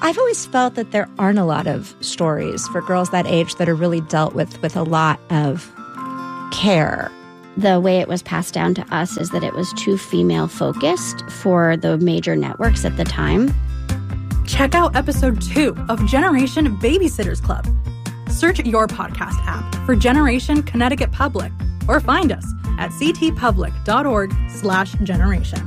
I've always felt that there aren't a lot of stories for girls that age that are really dealt with a lot of care. The way it was passed down to us is that it was too female-focused for the major networks at the time. Check out episode 2 of Generation Babysitters Club. Search your podcast app for Generation Connecticut Public or find us at ctpublic.org/generation.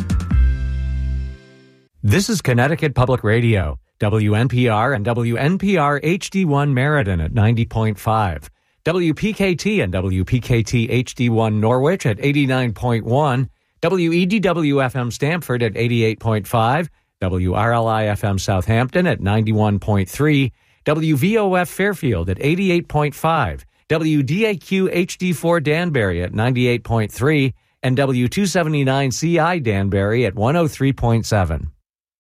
This is Connecticut Public Radio, WNPR and WNPR HD1 Meriden at 90.5, WPKT and WPKT HD1 Norwich at 89.1, WEDW-FM Stamford at 88.5, WRLI-FM Southampton at 91.3, WVOF Fairfield at 88.5, WDAQ HD4 Danbury at 98.3, and W279CI Danbury at 103.7.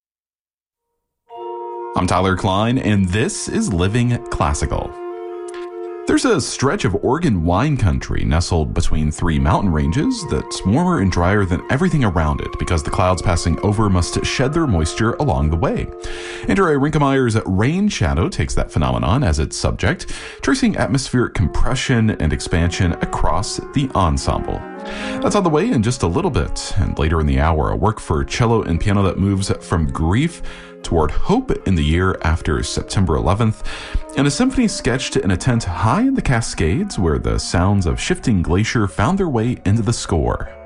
I'm Tyler Klein, and this is Living Classical. There's a stretch of Oregon wine country nestled between 3 mountain ranges that's warmer and drier than everything around it because the clouds passing over must shed their moisture along the way. Andrea Rinkemeyer's Rain Shadow takes that phenomenon as its subject, tracing atmospheric compression and expansion across the ensemble. That's on the way in just a little bit, and later in the hour, a work for cello and piano that moves from grief toward hope in the year after September 11th, and a symphony sketched in a tent high in the Cascades where the sounds of shifting glacier found their way into the score.